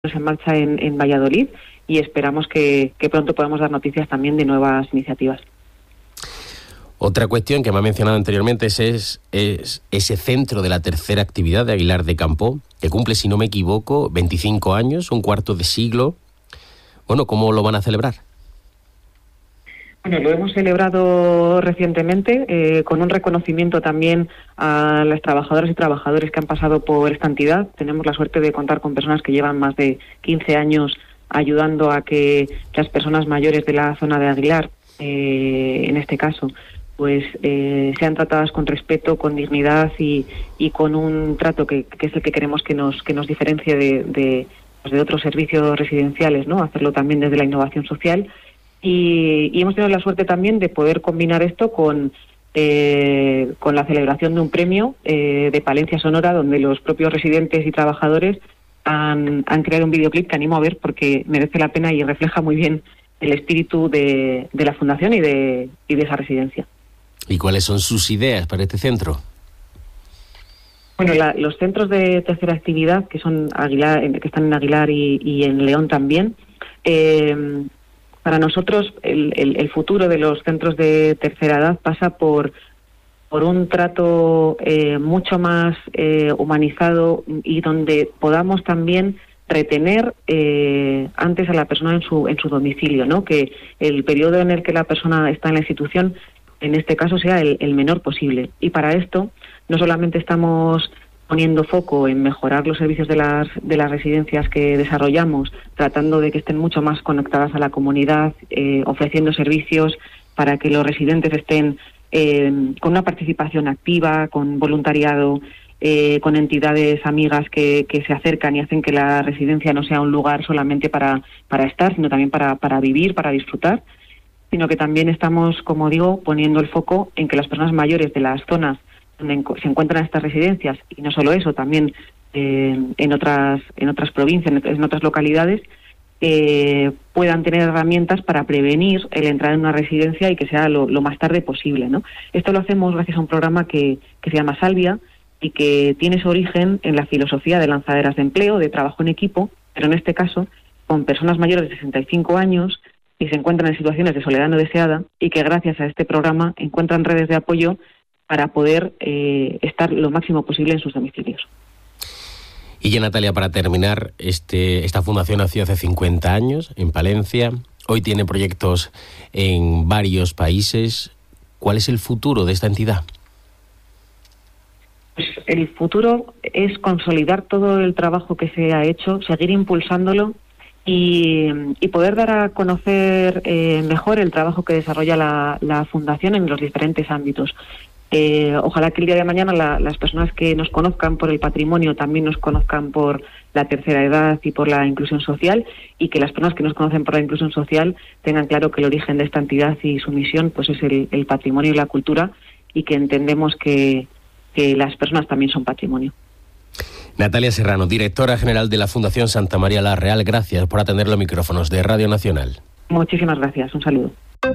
en marcha en Valladolid y esperamos que pronto podamos dar noticias también de nuevas iniciativas. Otra cuestión que me ha mencionado anteriormente es ese centro de la tercera actividad de Aguilar de Campoo, que cumple, si no me equivoco, 25 años, un cuarto de siglo. Bueno, ¿cómo lo van a celebrar? Bueno, lo hemos celebrado recientemente con un reconocimiento también a las trabajadoras y trabajadores que han pasado por esta entidad. Tenemos la suerte de contar con personas que llevan más de 15 años ayudando a que las personas mayores de la zona de Aguilar, en este caso, pues sean tratadas con respeto, con dignidad y con un trato que es el que queremos que nos diferencie de otros servicios residenciales, ¿no? Hacerlo también desde la innovación social. Y hemos tenido la suerte también de poder combinar esto con la celebración de un premio de Palencia Sonora, donde los propios residentes y trabajadores han creado un videoclip que animo a ver porque merece la pena y refleja muy bien el espíritu de la fundación y de esa residencia. ¿Y cuáles son sus ideas para este centro? Bueno, los centros de tercera actividad, que son Aguilar, que están en Aguilar y en León también, para nosotros el futuro de los centros de tercera edad pasa por un trato mucho más humanizado y donde podamos también retener antes a la persona en su domicilio, ¿no? Que el periodo en el que la persona está en la institución, en este caso, sea el menor posible. Y para esto no solamente estamos poniendo foco en mejorar los servicios de las residencias que desarrollamos, tratando de que estén mucho más conectadas a la comunidad, ofreciendo servicios para que los residentes estén con una participación activa, con voluntariado, con entidades amigas que se acercan y hacen que la residencia no sea un lugar solamente para estar, sino también para vivir, para disfrutar, sino que también estamos, como digo, poniendo el foco en que las personas mayores de las zonas donde se encuentran estas residencias, y no solo eso, también en otras provincias, en otras localidades, puedan tener herramientas para prevenir el entrar en una residencia y que sea lo más tarde posible, ¿no? Esto lo hacemos gracias a un programa que se llama Salvia y que tiene su origen en la filosofía de lanzaderas de empleo, de trabajo en equipo, pero en este caso con personas mayores de 65 años y se encuentran en situaciones de soledad no deseada y que gracias a este programa encuentran redes de apoyo para poder estar lo máximo posible en sus domicilios. Y ya, Natalia, para terminar, esta fundación nació hace 50 años en Palencia. Hoy tiene proyectos en varios países. ¿Cuál es el futuro de esta entidad? Pues el futuro es consolidar todo el trabajo que se ha hecho, seguir impulsándolo y poder dar a conocer mejor el trabajo que desarrolla la fundación en los diferentes ámbitos. Ojalá que el día de mañana las personas que nos conozcan por el patrimonio también nos conozcan por la tercera edad y por la inclusión social, y que las personas que nos conocen por la inclusión social tengan claro que el origen de esta entidad y su misión pues es el patrimonio y la cultura, y que entendemos que las personas también son patrimonio. Natalia Serrano, directora general de la Fundación Santa María la Real, gracias por atender los micrófonos de Radio Nacional. Muchísimas gracias, un saludo.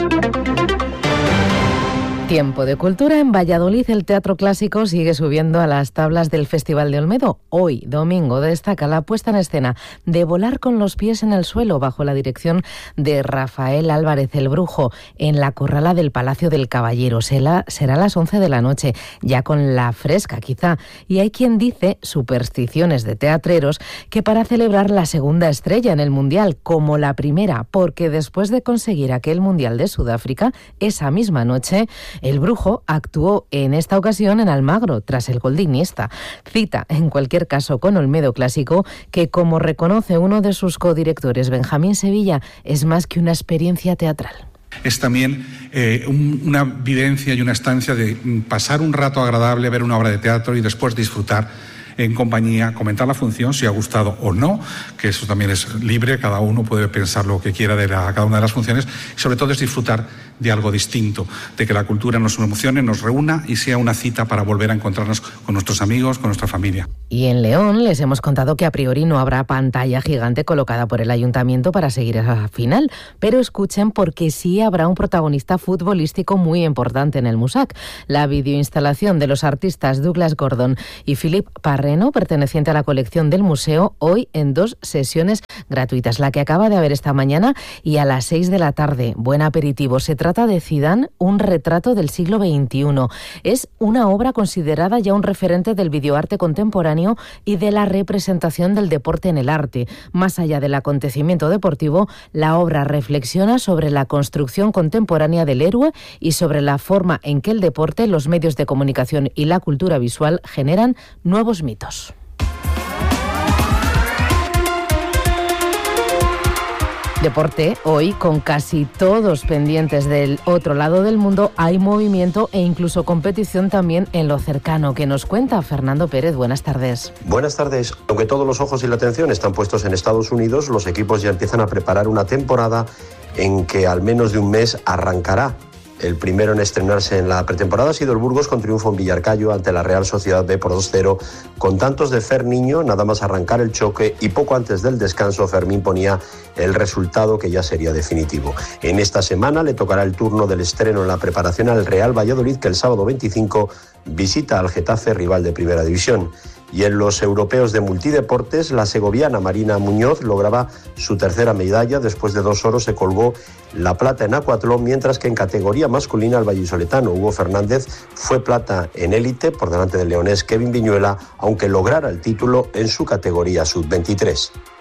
Tiempo de cultura. En Valladolid el Teatro Clásico sigue subiendo a las tablas del Festival de Olmedo. Hoy, domingo, destaca la puesta en escena de Volar con los pies en el suelo, bajo la dirección de Rafael Álvarez el Brujo, en la Corrala del Palacio del Caballero. Será a las 11 de la noche, ya con la fresca quizá. Y hay quien dice, supersticiones de teatreros, que para celebrar la segunda estrella en el Mundial, como la primera, porque después de conseguir aquel Mundial de Sudáfrica, esa misma noche el Brujo actuó en esta ocasión en Almagro, tras el gol de Iniesta. Cita, en cualquier caso, con Olmedo Clásico, que, como reconoce uno de sus codirectores, Benjamín Sevilla, es más que una experiencia teatral. Es también una vivencia y una estancia de pasar un rato agradable, ver una obra de teatro y después disfrutar en compañía, comentar la función, si ha gustado o no, que eso también es libre, cada uno puede pensar lo que quiera de cada una de las funciones, y sobre todo es disfrutar de algo distinto, de que la cultura nos emocione, nos reúna y sea una cita para volver a encontrarnos con nuestros amigos, con nuestra familia. Y en León les hemos contado que a priori no habrá pantalla gigante colocada por el ayuntamiento para seguir esa final, pero escuchen porque sí habrá un protagonista futbolístico muy importante en el Musac. La videoinstalación de los artistas Douglas Gordon y Philip Parreno, perteneciente a la colección del museo, hoy en 2 sesiones gratuitas, la que acaba de haber esta mañana y a las 6 de la tarde. Buen aperitivo. Se trata de Zidane, un retrato del siglo XXI. Es una obra considerada ya un referente del videoarte contemporáneo y de la representación del deporte en el arte. Más allá del acontecimiento deportivo, la obra reflexiona sobre la construcción contemporánea del héroe y sobre la forma en que el deporte, los medios de comunicación y la cultura visual generan nuevos mitos. Deporte, hoy con casi todos pendientes del otro lado del mundo, hay movimiento e incluso competición también en lo cercano, que nos cuenta Fernando Pérez. Buenas tardes. Buenas tardes. Aunque todos los ojos y la atención están puestos en Estados Unidos, los equipos ya empiezan a preparar una temporada en que al menos de un mes arrancará. El primero en estrenarse en la pretemporada ha sido el Burgos, con triunfo en Villarcayo ante la Real Sociedad B por 2-0, con tantos de Fer Niño, nada más arrancar el choque, y poco antes del descanso Fermín ponía el resultado que ya sería definitivo. En esta semana le tocará el turno del estreno en la preparación al Real Valladolid, que el sábado 25 visita al Getafe, rival de Primera División. Y en los europeos de multideportes, la segoviana Marina Muñoz lograba su tercera medalla. Después de 2 oros se colgó la plata en acuatlón, mientras que en categoría masculina el vallisoletano Hugo Fernández fue plata en élite por delante del leonés Kevin Viñuela, aunque lograra el título en su categoría sub-23.